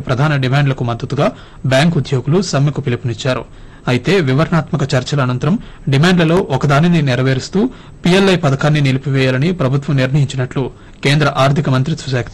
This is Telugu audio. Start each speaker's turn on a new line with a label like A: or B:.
A: ప్రధాన డిమాండ్లకు మద్దతుగా బ్యాంకు ఉద్యోగులు సమ్మెకు పిలుపునిచ్చారు. అయితే వివరణాత్మక చర్చల అనంతరం డిమాండ్లలో ఒకదానిని నెరవేరుస్తూ పీఎల్ఐ పథకాన్ని నిలిపివేయాలని ప్రభుత్వం నిర్ణయించినట్లు కేంద్ర ఆర్థిక మంత్రిత్వ శాఖ